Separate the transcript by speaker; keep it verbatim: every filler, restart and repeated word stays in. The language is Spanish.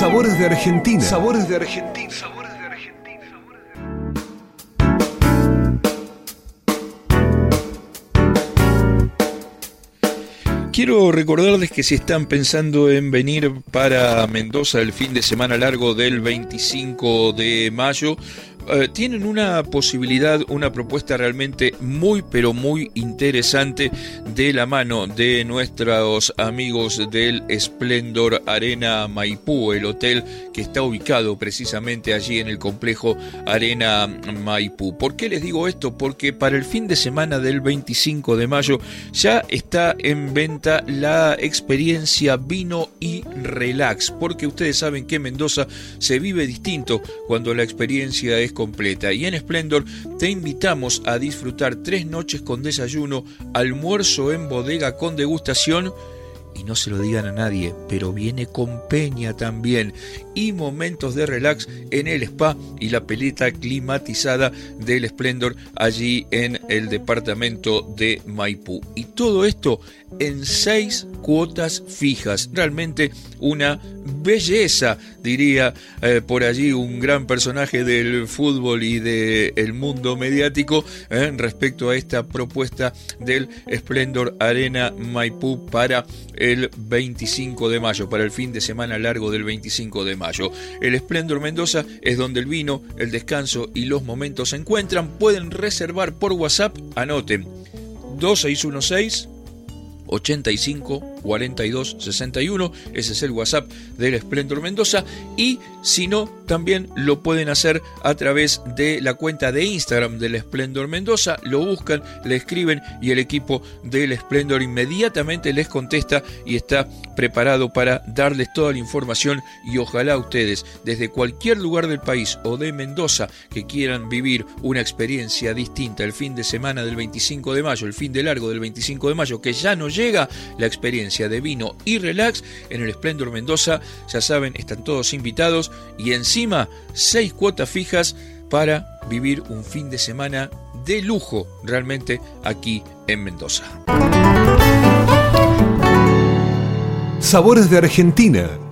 Speaker 1: Sabores de Argentina. Sabores de Argentina. Sabores de Argentina.
Speaker 2: Quiero recordarles que si están pensando en venir para Mendoza el fin de semana largo del veinticinco de mayo, Uh, tienen una posibilidad, una propuesta realmente muy pero muy interesante de la mano de nuestros amigos del Splendor Arena Maipú, el hotel que está ubicado precisamente allí en el complejo Arena Maipú. ¿Por qué les digo esto? Porque para el fin de semana del veinticinco de mayo ya está en venta la experiencia Vino y Relax, porque ustedes saben que en Mendoza se vive distinto cuando la experiencia es completa, y en Splendor te invitamos a disfrutar tres noches con desayuno, almuerzo en bodega con degustación, y no se lo digan a nadie, pero viene con peña también, y momentos de relax en el spa y la pileta climatizada del Splendor allí en el departamento de Maipú. Y todo esto en seis cuotas fijas. Realmente una belleza, diría eh, por allí un gran personaje del fútbol y del mundo mediático eh, respecto a esta propuesta del Splendor Arena Maipú para el veinticinco de mayo, para el fin de semana largo del veinticinco de mayo. El Splendor Mendoza es donde el vino, el descanso y los momentos se encuentran. Pueden reservar por WhatsApp, anoten dos seis uno seis, ochenta y cinco, cuarenta y dos, sesenta y uno, ese es el WhatsApp del Splendor Mendoza, y si no, también lo pueden hacer a través de la cuenta de Instagram del Splendor Mendoza, lo buscan, le escriben y el equipo del Splendor inmediatamente les contesta y está preparado para darles toda la información, y ojalá ustedes desde cualquier lugar del país o de Mendoza que quieran vivir una experiencia distinta el fin de semana del veinticinco de mayo, el fin de largo del veinticinco de mayo, que ya no llega la experiencia de vino y relax en el Splendor Mendoza, ya saben, están todos invitados, y encima seis cuotas fijas para vivir un fin de semana de lujo realmente aquí en Mendoza.
Speaker 1: Sabores de Argentina.